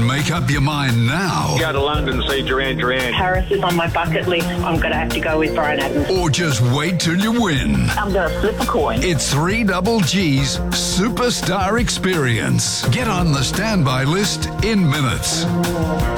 Make up your mind now. Go to London and see Duran Duran. Paris is on my bucket list. I'm going to have to go with Bryan Adams. Or just wait till you win. I'm going to flip a coin. It's 3GG's Superstar Experience. Get on the standby list in minutes.